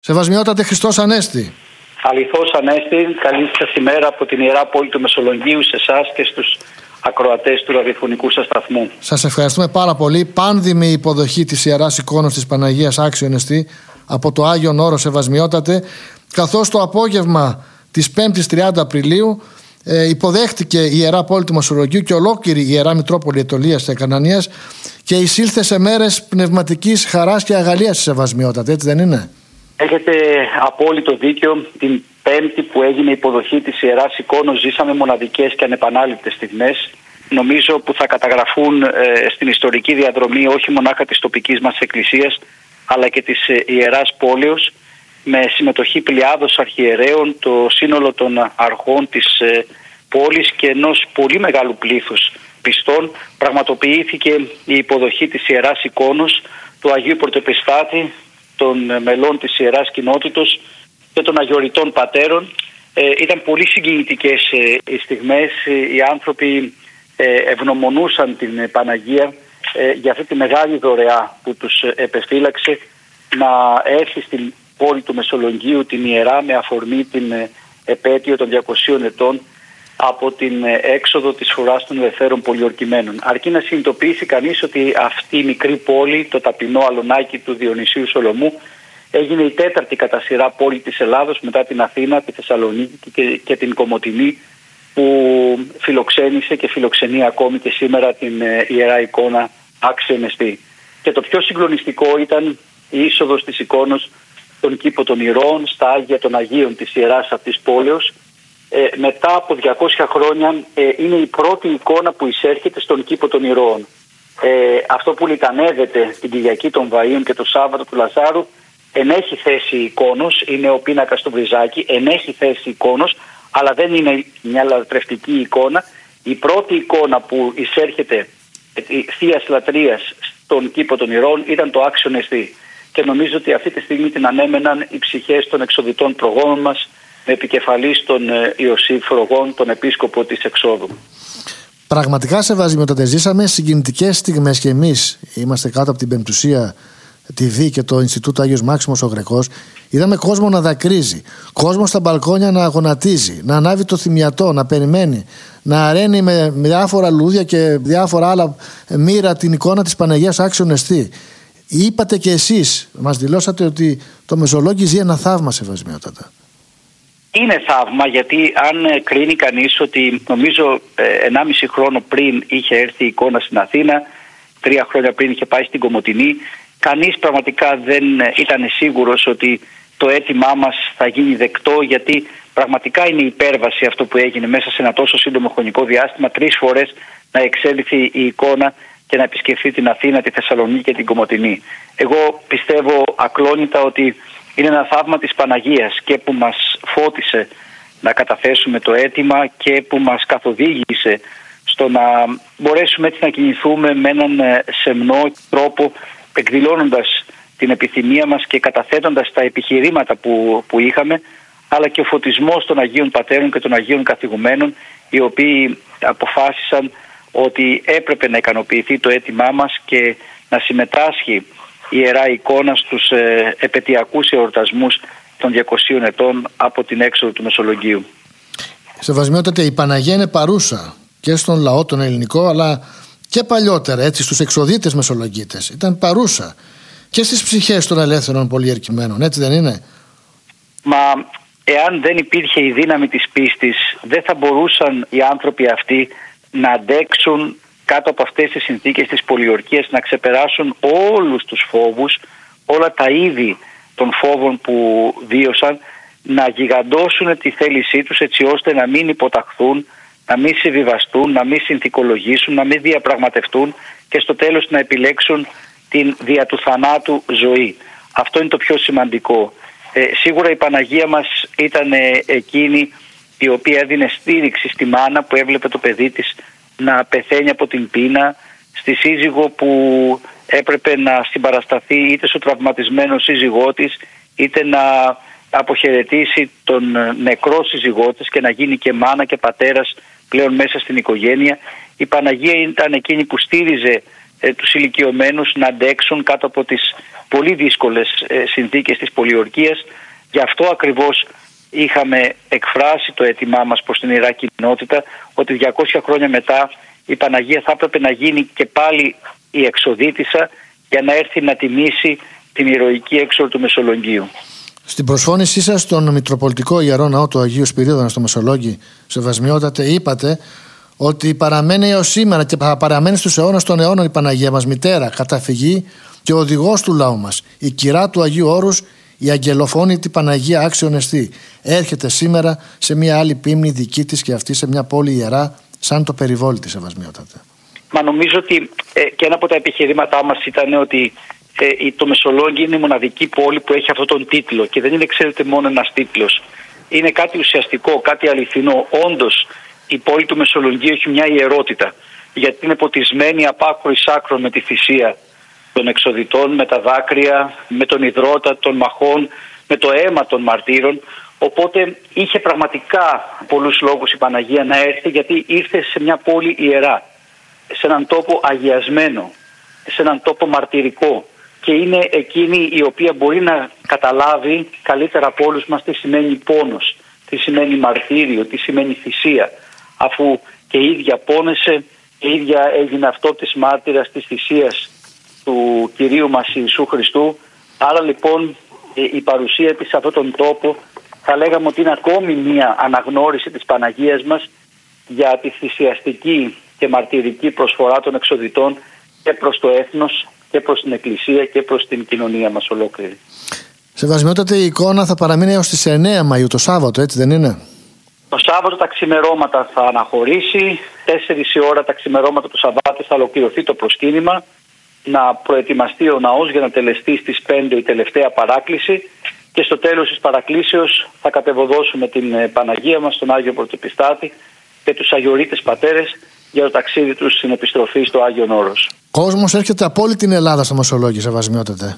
Σεβασμιότατε, Χριστός Ανέστη. Αληθώς Ανέστη, καλή σας ημέρα από την Ιερά Πόλη του Μεσολογγίου σε εσάς και στους ακροατές του ραδιοφωνικού σας σταθμού. Σας ευχαριστούμε πάρα πολύ. Πάνδημη υποδοχή της Ιεράς Εικόνος της Παναγίας Άξιον Εστί από το Άγιον Όρος, Σεβασμιότατε, καθώς το απόγευμα της 5ης 30 Απριλίου υποδέχτηκε η Ιερά Πόλη του Μεσολογγίου και ολόκληρη η Ιερά Μητρόπολη Αιτωλίας και Ακανανίας και εισήλθε σε μέρες πνευματικής χαράς και αγαλίας, Σεβασμιότατε, έτσι δεν είναι? Έχετε απόλυτο δίκιο. Την Πέμπτη που έγινε η υποδοχή της Ιεράς Εικόνος ζήσαμε μοναδικές και ανεπανάληπτες στιγμές, νομίζω που θα καταγραφούν στην ιστορική διαδρομή όχι μονάχα της τοπικής μας εκκλησίας αλλά και της Ιεράς Πόλεως, με συμμετοχή πλειάδος αρχιερέων, το σύνολο των αρχών της πόλης και ενός πολύ μεγάλου πλήθους πιστών. Πραγματοποιήθηκε η υποδοχή της Ιεράς Εικόνος, του Αγίου Πρωτοεπιστάτη, των μελών της Ιεράς Κοινότητος και των Αγιοριτών Πατέρων. Ήταν πολύ συγκινητικές οι στιγμές. Οι άνθρωποι ευγνωμονούσαν την Παναγία για αυτή τη μεγάλη δωρεά που τους επεφύλαξε να έρθει στην πόλη του Μεσολογγίου την Ιερά με αφορμή την επέτειο των 200 ετών από την έξοδο της φοράς των ελευθέρων πολιορκημένων. Αρκεί να συνειδητοποιήσει κανείς ότι αυτή η μικρή πόλη, το ταπεινό αλωνάκι του Διονυσίου Σολομού, έγινε η τέταρτη κατά σειρά πόλη της Ελλάδος μετά την Αθήνα, τη Θεσσαλονίκη και την Κομοτηνή, που φιλοξένησε και φιλοξενεί ακόμη και σήμερα την Ιερά Εικόνα Άξιον Εστί. Και το πιο συγκλονιστικό ήταν η είσοδος της εικόνος στον κήπο των Ηρώων, στα Άγια των Αγίων της Ιεράς αυτής πόλεως. Μετά από 200 χρόνια είναι η πρώτη εικόνα που εισέρχεται στον κήπο των Ηρώων. Αυτό που λιτανεύεται την Κυριακή των Βαΐων και το Σάββατο του Λαζάρου ενέχει θέση εικόνος, είναι ο πίνακας του Βριζάκη, ενέχει θέση εικόνος, αλλά δεν είναι μια λατρευτική εικόνα. Η πρώτη εικόνα που εισέρχεται θείας λατρείας στον κήπο των Ηρώων ήταν το Άξιον Εστί. Και νομίζω ότι αυτή τη στιγμή την ανέμεναν οι ψυχές των εξοδιτών προγόνων μας, με επικεφαλής τον Ιωσήφ Φρογόν, τον επίσκοπο της Εξόδου. Πραγματικά, Σεβασμιότατε, ζήσαμε συγκινητικές στιγμές και εμείς. Είμαστε κάτω από την Πεμπτουσία TV και το Ινστιτούτο Άγιος Μάξιμος ο Γρεκός. Είδαμε κόσμο να δακρύζει, κόσμο στα μπαλκόνια να γονατίζει, να ανάβει το θυμιατό, να περιμένει, να αραίνει με διάφορα λουλούδια και διάφορα άλλα μοίρα την εικόνα της Παναγίας Άξιον Εστί. Είπατε και εσείς, μας δηλώσατε ότι το Μεσολόγγι ζει ένα θαύμα, Σεβασμιότατε. Είναι θαύμα, γιατί αν κρίνει κανείς ότι νομίζω 1,5 χρόνο πριν είχε έρθει η εικόνα στην Αθήνα, 3 χρόνια πριν είχε πάει στην Κομοτηνή, κανείς πραγματικά δεν ήταν σίγουρος ότι το αίτημά μας θα γίνει δεκτό, γιατί πραγματικά είναι υπέρβαση αυτό που έγινε μέσα σε ένα τόσο σύντομο χρονικό διάστημα, 3 φορές να εξέλθει η εικόνα και να επισκεφθεί την Αθήνα, τη Θεσσαλονίκη και την Κομοτηνή. Εγώ πιστεύω ακλόνητα ότι είναι ένα θαύμα της Παναγίας και που μας φώτισε να καταθέσουμε το αίτημα και που μας καθοδήγησε στο να μπορέσουμε έτσι να κινηθούμε με έναν σεμνό τρόπο, εκδηλώνοντας την επιθυμία μας και καταθέτοντας τα επιχειρήματα που είχαμε, αλλά και ο φωτισμός των Αγίων Πατέρων και των Αγίων Καθηγουμένων, οι οποίοι αποφάσισαν ότι έπρεπε να ικανοποιηθεί το αίτημά μας και να συμμετάσχει η Ιερά Εικόνα στους επετειακούς εορτασμούς των 200 ετών από την έξοδο του Μεσολογγίου. Σεβασμιότατε, η Παναγία είναι παρούσα και στον λαό τον ελληνικό, αλλά και παλιότερα, έτσι, στους εξοδίτες Μεσολογγίτες. Ήταν παρούσα και στις ψυχές των ελεύθερων πολιερκημένων, έτσι δεν είναι? Μα εάν δεν υπήρχε η δύναμη της πίστης, δεν θα μπορούσαν οι άνθρωποι αυτοί να αντέξουν κάτω από αυτές τις συνθήκες της πολιορκίας, να ξεπεράσουν όλους τους φόβους, όλα τα είδη των φόβων που βίωσαν, να γιγαντώσουν τη θέλησή τους έτσι ώστε να μην υποταχθούν, να μην συμβιβαστούν, να μην συνθηκολογήσουν, να μην διαπραγματευτούν και στο τέλος να επιλέξουν την δια του θανάτου ζωή. Αυτό είναι το πιο σημαντικό. Σίγουρα η Παναγία μας ήταν εκείνη η οποία έδινε στήριξη στη μάνα που έβλεπε το παιδί της να πεθαίνει από την πείνα, στη σύζυγο που έπρεπε να συμπαρασταθεί είτε στο τραυματισμένο σύζυγό της, είτε να αποχαιρετήσει τον νεκρό σύζυγό της και να γίνει και μάνα και πατέρας πλέον μέσα στην οικογένεια. Η Παναγία ήταν εκείνη που στήριζε τους ηλικιωμένους να αντέξουν κάτω από τις πολύ δύσκολες συνθήκες της πολιορκίας. Γι' αυτό ακριβώς είχαμε εκφράσει το αίτημά μας προς την Ιερά Κοινότητα ότι 200 χρόνια μετά η Παναγία θα έπρεπε να γίνει και πάλι η εξοδίτησα για να έρθει να τιμήσει την ηρωική έξοδο του Μεσολογγίου. Στην προσφώνησή σας στον Μητροπολιτικό Ιερό Ναό του Αγίου Σπυρίδωνα στο Μεσολόγγι, Σεβασμιότατε, είπατε ότι παραμένει έως σήμερα και θα παραμένει στους αιώνας των αιώνων η Παναγία μας μητέρα, καταφυγή και οδηγός του λαού μας, η κυρά του Αγίου Όρους, η αγγελοφώνητη Παναγία άξιον εστί. Έρχεται σήμερα σε μια άλλη πίμνη δική της και αυτή σε μια πόλη ιερά σαν το περιβόλι της, Σεβασμιότατε. Μα νομίζω ότι και ένα από τα επιχειρήματά μας ήταν ότι το Μεσολόγγι είναι η μοναδική πόλη που έχει αυτόν τον τίτλο και δεν είναι, ξέρετε, μόνο ένας τίτλος. Είναι κάτι ουσιαστικό, κάτι αληθινό. Όντως η πόλη του Μεσολογγίου έχει μια ιερότητα, γιατί είναι ποτισμένη από άκρο εις άκρο με τη θυσία των εξοδιτών, με τα δάκρυα, με τον υδρότα των μαχών, με το αίμα των μαρτύρων. Οπότε είχε πραγματικά πολλούς λόγους η Παναγία να έρθει, γιατί ήρθε σε μια πόλη ιερά, σε έναν τόπο αγιασμένο, σε έναν τόπο μαρτυρικό, και είναι εκείνη η οποία μπορεί να καταλάβει καλύτερα από όλους μας τι σημαίνει πόνος, τι σημαίνει μαρτύριο, τι σημαίνει θυσία, αφού και η ίδια πόνεσε και η ίδια έγινε αυτό της μάρτυρας της θυσίας του Κυρίου μας Ιησού Χριστού. Άρα λοιπόν η παρουσία της σε αυτόν τον τόπο θα λέγαμε ότι είναι ακόμη μια αναγνώριση της Παναγίας μας για τη θυσιαστική και μαρτυρική προσφορά των εξοδιτών και προς το έθνος και προς την Εκκλησία και προς την κοινωνία μας ολόκληρη. Σεβασμιότατε, η εικόνα θα παραμείνει έως τις 9 Μαΐου, το Σάββατο, έτσι δεν είναι? Το Σάββατο τα ξημερώματα θα αναχωρήσει, 4 η ώρα τα ξημερώματα του Σαββάτου θα ολοκληρωθεί το προσκύνημα, να προετοιμαστεί ο ναός για να τελεστεί στις 5 η τελευταία παράκληση και στο τέλος της παρακλήσεως θα κατεβοδώσουμε την Παναγία μας, τον Άγιο Πρωτοεπιστάτη και τους Αγιορείτες Πατέρες για το ταξίδι τους στην επιστροφή στο Άγιον Όρος. Κόσμος έρχεται από όλη την Ελλάδα στο Μεσολόγγι, Σεβασμιότατε.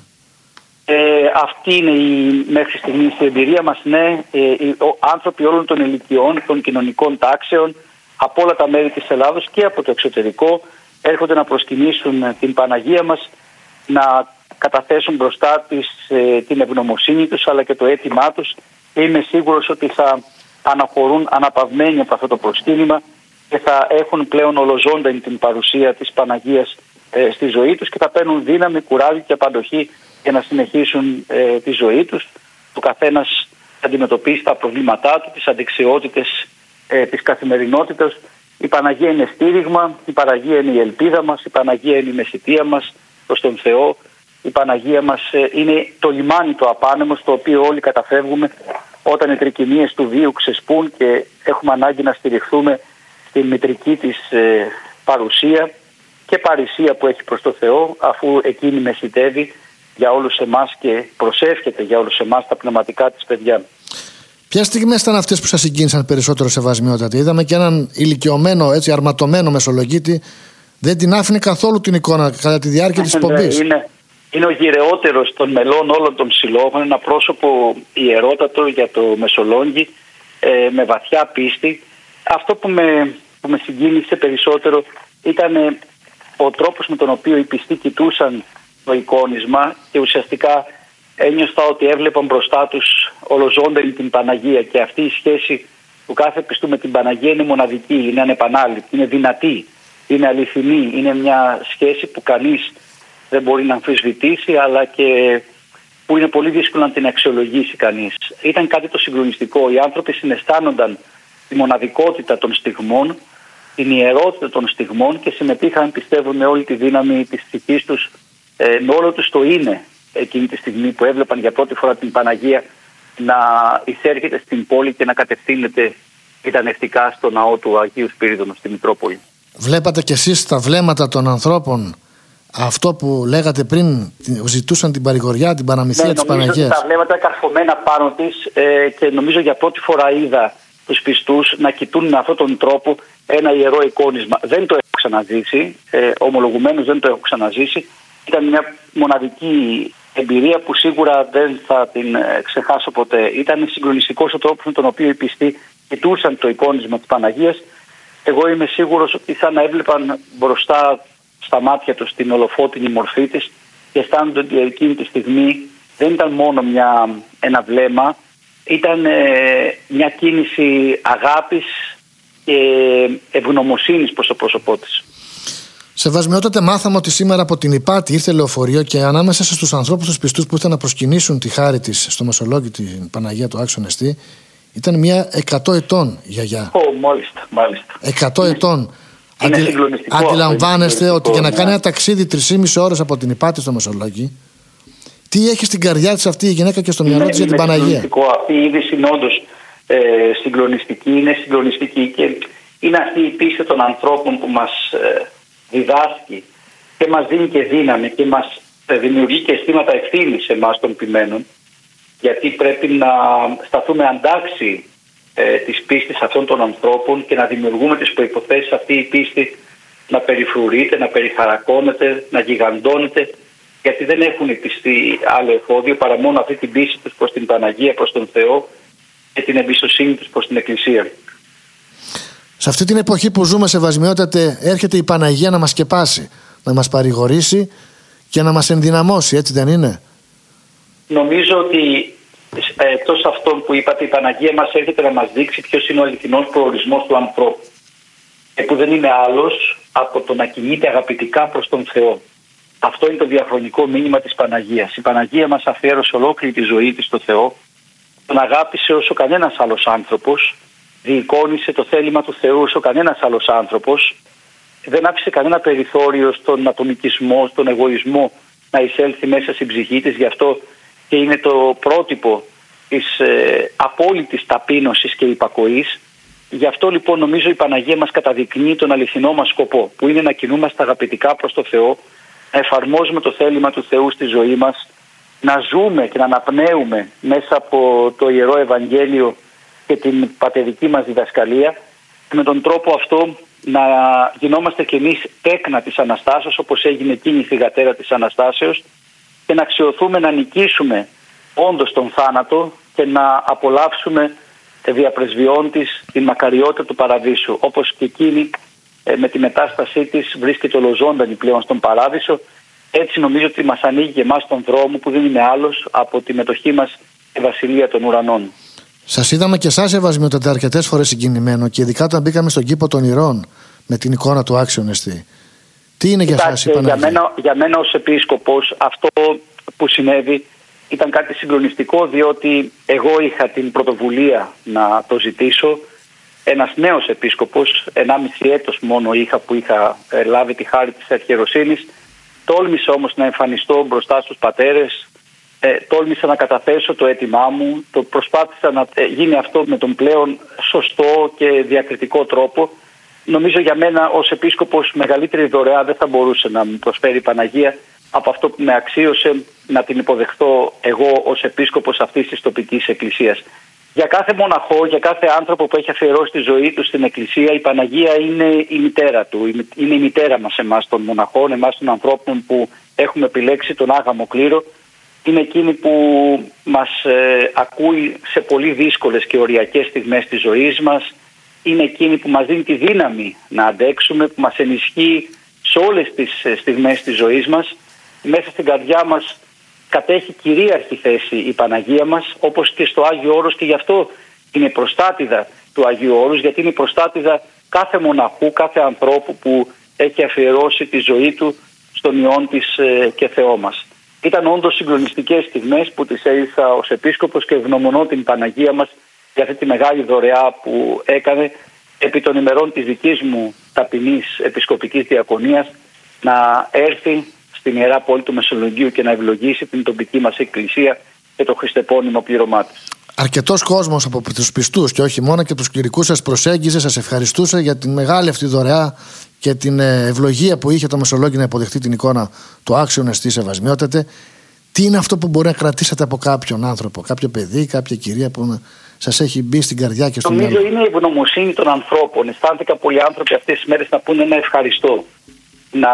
Αυτή είναι μέχρι στιγμής η εμπειρία μας, ναι. Άνθρωποι όλων των ηλικιών, των κοινωνικών τάξεων, από όλα τα μέρη της Ελλάδος και από το εξωτερικό έρχονται να προσκυνήσουν την Παναγία μας, να καταθέσουν μπροστά της την ευγνωμοσύνη τους αλλά και το αίτημά τους, και είμαι σίγουρος ότι θα αναχωρούν αναπαυμένοι από αυτό το προσκύνημα και θα έχουν πλέον ολοζώντανη την παρουσία της Παναγίας στη ζωή τους και θα παίρνουν δύναμη, κουράγιο και απαντοχή για να συνεχίσουν τη ζωή τους. Ο καθένας θα αντιμετωπίσει τα προβλήματά του, τις αντιξιότητες της καθημερινότητας. Η Παναγία είναι στήριγμα, η Παναγία είναι η ελπίδα μας, η Παναγία είναι η μεσιτεία μας προς τον Θεό. Η Παναγία μας είναι το λιμάνι το απάνεμο στο οποίο όλοι καταφεύγουμε όταν οι τρικυμίες του βίου ξεσπούν και έχουμε ανάγκη να στηριχθούμε στην μητρική της παρουσία και παρησία που έχει προς το Θεό, αφού εκείνη μεσιτεύει για όλους εμάς και προσεύχεται για όλους εμάς τα πνευματικά της παιδιά. Ποιες στιγμές ήταν αυτές που σας συγκίνησαν περισσότερο, Σεβασμιότατε? Είδαμε και έναν ηλικιωμένο, έτσι αρματωμένο μεσολογγίτη, δεν την άφηνε καθόλου την εικόνα κατά τη διάρκεια της εκπομπής. Είναι ο γυρεότερος των μελών όλων των συλλόγων, ένα πρόσωπο ιερότατο για το Μεσολόγγι, με βαθιά πίστη. Αυτό που με συγκίνησε περισσότερο ήταν ο τρόπος με τον οποίο οι πιστοί κοιτούσαν το εικόνισμα και ουσιαστικά ένιωστα ότι έβλεπαν μπροστά τους ολοζώντανη την Παναγία, και αυτή η σχέση του κάθε πιστού με την Παναγία είναι μοναδική, είναι ανεπανάληπτη, είναι δυνατή, είναι αληθινή, είναι μια σχέση που κανείς δεν μπορεί να αμφισβητήσει αλλά και που είναι πολύ δύσκολο να την αξιολογήσει κανείς. Ήταν κάτι το συγκλονιστικό. Οι άνθρωποι συναισθάνονταν τη μοναδικότητα των στιγμών, την ιερότητα των στιγμών και συμμετείχαν, πιστεύω, με όλη τη δύναμη της ψυχής τους, με όλο τους το είναι εκείνη τη στιγμή που έβλεπαν για πρώτη φορά την Παναγία να εισέρχεται στην πόλη και να κατευθύνεται ητανευτικά στο ναό του Αγίου Σπυρίδωνα στη Μητρόπολη. Βλέπατε κι εσείς στα βλέμματα των ανθρώπων αυτό που λέγατε πριν, ζητούσαν την παρηγοριά, την παραμυθία της Παναγίας? Τα βλέμματα καρφωμένα πάνω της και νομίζω για πρώτη φορά είδα τους πιστούς να κοιτούν με αυτόν τον τρόπο ένα ιερό εικόνισμα. Δεν το έχω ξαναζήσει, ομολογουμένως δεν το έχω ξαναζήσει. Ήταν μια μοναδική εμπειρία που σίγουρα δεν θα την ξεχάσω ποτέ. Ήταν συγκλονιστικός ο τρόπος με τον οποίο οι πιστοί κοιτούσαν το εικόνισμα της Παναγίας. Εγώ είμαι σίγουρος ότι σαν να έβλεπαν μπροστά στα μάτια τους την ολοφώτινη μορφή της και αισθάνονται ότι εκείνη τη στιγμή δεν ήταν μόνο ένα βλέμμα, ήταν μια κίνηση αγάπης και ευγνωμοσύνης προς το πρόσωπό της. Σεβασμιότατε, μάθαμε ότι σήμερα από την Ηπάτη ήρθε λεωφορείο και ανάμεσα στους ανθρώπους τους πιστούς που ήρθαν να προσκυνήσουν τη χάρη της στο Μεσολόγγι, την Παναγία του Άξιον Εστί, ήταν μια 100 ετών γιαγιά. Μάλιστα. 100 ετών. Αντιλαμβάνεστε ότι για να κάνει ένα ταξίδι 3,5 ώρες από την Ηπάτη στο Μεσολόγγι, τι έχει στην καρδιά της αυτή η γυναίκα και στο μυαλό της για την Παναγία. Αυτή η είδηση είναι όντως συγκλονιστική, και είναι αυτή η πίστη των ανθρώπων που μας διδάσκει και μας δίνει και δύναμη και μας δημιουργεί και αισθήματα ευθύνης σε εμάς των ποιμένων, γιατί πρέπει να σταθούμε αντάξει της πίστης αυτών των ανθρώπων και να δημιουργούμε τις προϋποθέσεις αυτή η πίστη να περιφρουρείται, να περιχαρακώνεται, να γιγαντώνεται, γιατί δεν έχουν πιστεί άλλο εφόδιο παρά μόνο αυτή την πίστη τους προς την Παναγία, προς τον Θεό και την εμπιστοσύνη τους προς την Εκκλησία. Σε αυτή την εποχή που ζούμε, Σεβασμιότατε, έρχεται η Παναγία να μας σκεπάσει, να μας παρηγορήσει και να μας ενδυναμώσει, έτσι δεν είναι? Νομίζω ότι εκτός αυτών που είπατε, η Παναγία μας έρχεται να μας δείξει ποιος είναι ο αληθινός προορισμός του ανθρώπου, που δεν είναι άλλος από το να κινείται αγαπητικά προς τον Θεό. Αυτό είναι το διαχρονικό μήνυμα της Παναγίας. Η Παναγία μας αφιέρωσε ολόκληρη τη ζωή της στο Θεό, τον αγάπησε όσο κανένας άλλος άνθρωπος, διεικόνισε το θέλημα του Θεού όσο κανένας άλλος άνθρωπος, δεν άφησε κανένα περιθώριο στον ατομικισμό, στον εγωισμό να εισέλθει μέσα στην ψυχή της. Γι' αυτό και είναι το πρότυπο της απόλυτης ταπείνωσης και υπακοής. Γι' αυτό λοιπόν νομίζω η Παναγία μας καταδεικνύει τον αληθινό μας σκοπό, που είναι να κινούμαστε αγαπητικά προς το Θεό, να εφαρμόζουμε το θέλημα του Θεού στη ζωή μας, να ζούμε και να αναπνέουμε μέσα από το Ιερό Ευαγγέλιο και την πατερική μας διδασκαλία, και με τον τρόπο αυτό να γινόμαστε κι εμείς τέκνα της Αναστάσεως, όπως έγινε εκείνη η θυγατέρα της Αναστάσεως, και να αξιωθούμε να νικήσουμε όντως τον θάνατο και να απολαύσουμε διαπρεσβειών της την μακαριότητα του παραδείσου, όπως και εκείνη με τη μετάστασή της βρίσκεται ολοζώντανη πλέον στον παράδεισο. Έτσι νομίζω ότι μας ανοίγει και εμάς τον δρόμο που δεν είναι άλλος από τη μετοχή μας στη Βασιλεία των Ουρανών. Σας είδαμε και εσάς, Σεβασμιότατε, αρκετές φορές συγκινημένο, και ειδικά όταν μπήκαμε στον κήπο των Ηρών με την εικόνα του Άξιον Εστί. Τι είναι για εσάς η Παναγία? Για μένα ως επίσκοπος αυτό που συνέβη ήταν κάτι συγκλονιστικό, διότι εγώ είχα την πρωτοβουλία να το ζητήσω. Ένας νέος επίσκοπος, 1,5 έτος μόνο που είχα λάβει τη χάρη της αρχιεροσύνης, τόλμησα όμως να εμφανιστώ μπροστά στους πατέρες, τόλμησα να καταθέσω το αίτημά μου, το προσπάθησα να γίνει αυτό με τον πλέον σωστό και διακριτικό τρόπο. Νομίζω για μένα ως επίσκοπος μεγαλύτερη δωρεά δεν θα μπορούσε να μου προσφέρει η Παναγία από αυτό που με αξίωσε να την υποδεχτώ εγώ ως επίσκοπος αυτής της τοπικής εκκλησίας. Για κάθε μοναχό, για κάθε άνθρωπο που έχει αφιερώσει τη ζωή του στην Εκκλησία, η Παναγία είναι η μητέρα του. Είναι η μητέρα μας, εμάς των μοναχών, εμάς των ανθρώπων που έχουμε επιλέξει τον άγαμο κλήρο. Είναι εκείνη που μας ακούει σε πολύ δύσκολες και οριακές στιγμές της ζωής μας. Είναι εκείνη που μας δίνει τη δύναμη να αντέξουμε, που μας ενισχύει σε όλες τις στιγμές της ζωής μας. Μέσα στην καρδιά μας κατέχει κυρίαρχη θέση η Παναγία μας, όπως και στο Άγιο Όρος, και γι' αυτό είναι προστάτηδα του Αγίου Όρους, γιατί είναι προστάτηδα κάθε μοναχού, κάθε ανθρώπου που έχει αφιερώσει τη ζωή του στον Υιόν της και Θεό μας. Ήταν όντως συγκλονιστικές στιγμές που τις έζησα ως επίσκοπος και ευγνωμονώ την Παναγία μας για αυτή τη μεγάλη δωρεά που έκανε επί των ημερών της δικής μου ταπεινής επισκοπικής διακονίας να έρθει στην Ιερά Πόλη του Μεσολογγίου και να ευλογήσει την τοπική μας εκκλησία και το χριστεπώνυμο πλήρωμά της. Αρκετός κόσμος από τους πιστούς και όχι μόνο και τους κληρικούς σας προσέγγιζε, σας ευχαριστούσε για την μεγάλη αυτή δωρεά και την ευλογία που είχε το Μεσολόγγι να υποδεχτεί την εικόνα του Άξιον Εστί, Σεβασμιότατε. Τι είναι αυτό που μπορεί να κρατήσετε από κάποιον άνθρωπο, κάποιο παιδί, κάποια κυρία που σας έχει μπει στην καρδιά και στο μυαλό? Νομίζω είναι η ευγνωμοσύνη των ανθρώπων. Αισθάνθηκα πολλοί άνθρωποι αυτές τις μέρες να πούνε ένα ευχαριστώ, να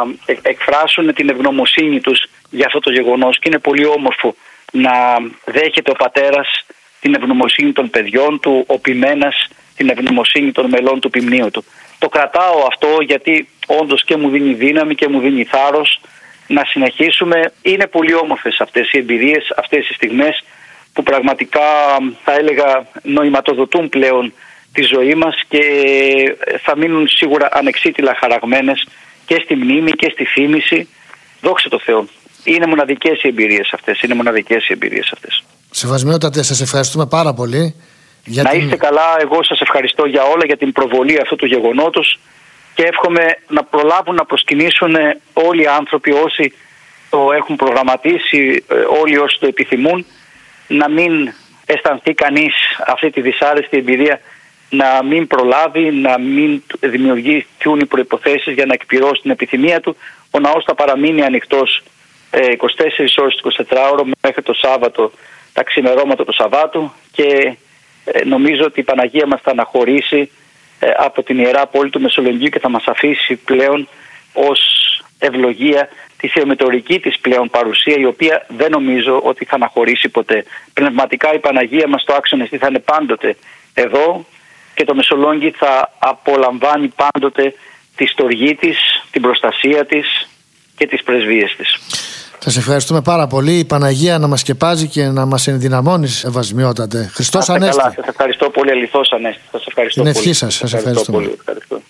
εκφράσουν την ευγνωμοσύνη τους για αυτό το γεγονός, και είναι πολύ όμορφο να δέχεται ο πατέρας την ευγνωμοσύνη των παιδιών του, ο ποιμένας την ευγνωμοσύνη των μελών του ποιμνίου του. το κρατάω αυτό, γιατί όντως και μου δίνει δύναμη και μου δίνει θάρρος να συνεχίσουμε. Είναι πολύ όμορφες αυτές οι εμπειρίες, αυτές οι στιγμές που πραγματικά θα έλεγα νοηματοδοτούν πλέον τη ζωή μας και θα μείνουν σίγουρα ανεξίτηλα χαραγμένες και στη μνήμη και στη θύμηση. Δόξα τω Θεώ. Είναι μοναδικές οι εμπειρίες αυτές. Σεβασμιότατε, σας ευχαριστούμε πάρα πολύ. Να είστε καλά, εγώ σας ευχαριστώ για όλα, για την προβολή αυτού του γεγονότος και εύχομαι να προλάβουν να προσκυνήσουν όλοι οι άνθρωποι, όσοι το έχουν προγραμματίσει, όλοι όσοι το επιθυμούν, να μην αισθανθεί κανείς αυτή τη δυσάρεστη εμπειρία, να μην προλάβει, να μην δημιουργηθούν οι προϋποθέσεις για να εκπληρώσει την επιθυμία του. Ο ναός θα παραμείνει ανοιχτός 24 ώρες 24 ώρο μέχρι το Σάββατο, τα ξημερώματα του Σαββάτου, και νομίζω ότι η Παναγία μας θα αναχωρήσει από την Ιερά Πόλη του Μεσολογγίου και θα μας αφήσει πλέον ως ευλογία τη θεομετωρική της πλέον παρουσία, η οποία δεν νομίζω ότι θα αναχωρήσει ποτέ. Πνευματικά η Παναγία μας στο Άξιο Νηστή θα είναι πάντοτε εδώ και το Μεσολόγγι θα απολαμβάνει πάντοτε τη στοργή της, την προστασία της και τις πρεσβείες της. Σας ευχαριστούμε πάρα πολύ. Η Παναγία να μας σκεπάζει και να μας ενδυναμώνει, Σεβασμιότατε. Χριστός Ανέστη. Σας ευχαριστώ πολύ, αληθώς Ανέστη. Σας ευχαριστώ πολύ. Την ευχή σας. Σας ευχαριστώ πολύ. Ευχαριστώ.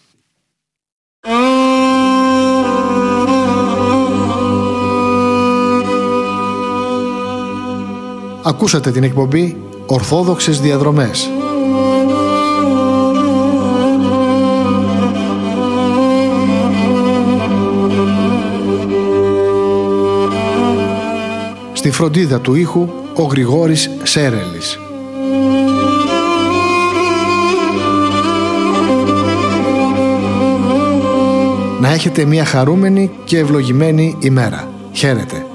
Ακούσατε την εκπομπή Ορθόδοξες Διαδρομές. Στη φροντίδα του ήχου ο Γρηγόρης Σέρελης. Να έχετε μια χαρούμενη και ευλογημένη ημέρα. Χαίρετε.